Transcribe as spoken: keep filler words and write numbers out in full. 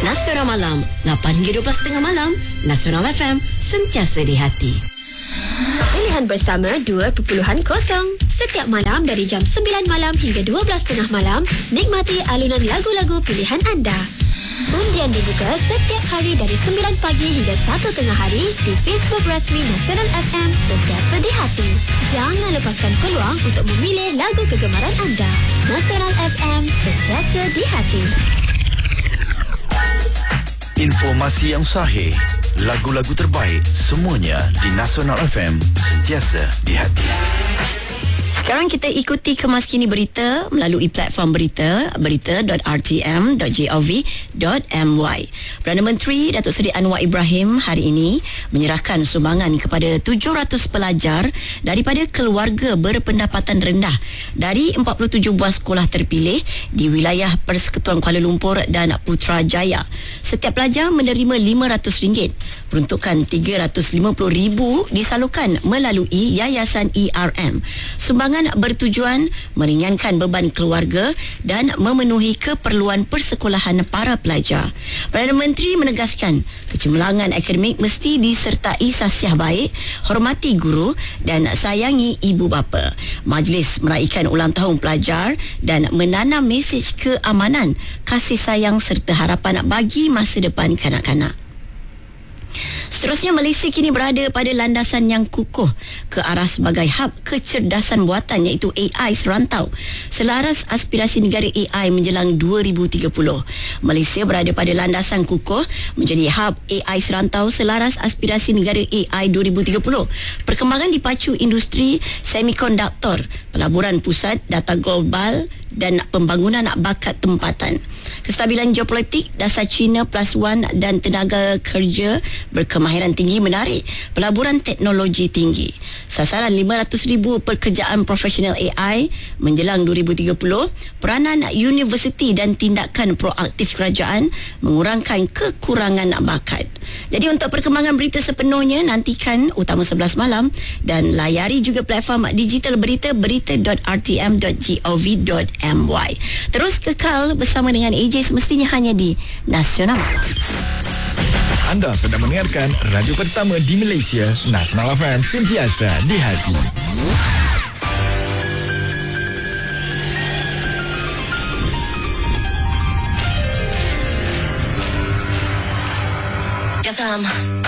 Nasional Malam, lapan hingga dua belas tiga puluh malam. Nasional F M, sentiasa di hati. Pilihan bersama dua perpuluhan kosong. Setiap malam dari jam sembilan malam hingga dua belas tiga puluh malam, nikmati alunan lagu-lagu pilihan anda. Undian dibuka setiap hari dari sembilan pagi hingga satu tengah hari di Facebook rasmi Nasional F M, sentiasa di hati. Jangan lepaskan peluang untuk memilih lagu kegemaran anda. Nasional F M, sentiasa di hati. Informasi yang sahih, lagu-lagu terbaik, semuanya di Nasional F M, sentiasa di hati. Sekarang kita ikuti kemas kini berita melalui platform berita berita dot r t m dot gov dot m y. Perdana Menteri Datuk Seri Anwar Ibrahim hari ini menyerahkan sumbangan kepada tujuh ratus pelajar daripada keluarga berpendapatan rendah dari empat puluh tujuh buah sekolah terpilih di wilayah Persekutuan Kuala Lumpur dan Putrajaya. Setiap pelajar menerima lima ratus ringgit. Peruntukan tiga ratus lima puluh ribu disalurkan melalui Yayasan E R M. Sumbangan bertujuan meringankan beban keluarga dan memenuhi keperluan persekolahan para pelajar. Perdana Menteri menegaskan kecemerlangan akademik mesti disertai sasiah baik, hormati guru dan sayangi ibu bapa. Majlis meraihkan ulang tahun pelajar dan menanam mesej keamanan, kasih sayang serta harapan bagi masa depan kanak-kanak. Seterusnya, Malaysia kini berada pada landasan yang kukuh ke arah sebagai hub kecerdasan buatan iaitu A I serantau. Selaras aspirasi negara A I menjelang dua ribu tiga puluh. Malaysia berada pada landasan kukuh menjadi hub A I serantau selaras aspirasi negara A I dua ribu tiga puluh. Perkembangan dipacu industri semikonduktor, pelaburan pusat, data global dan pembangunan bakat tempatan. Kestabilan geopolitik, dasar China plus one dan tenaga kerja berkemahiran tinggi menarik pelaburan teknologi tinggi. Sasaran lima ratus ribu pekerjaan profesional A I menjelang dua ribu tiga puluh. Peranan universiti dan tindakan proaktif kerajaan mengurangkan kekurangan bakat. Jadi untuk perkembangan berita sepenuhnya, nantikan Utama sebelas malam dan layari juga platform digital berita berita dot r t m dot gov dot m y. Terus kekal bersama dengan A J semestinya hanya di Nasional Malam. Anda sedang mendengarkan radio pertama di Malaysia, Nasional F M, sentiasa di hati. F M.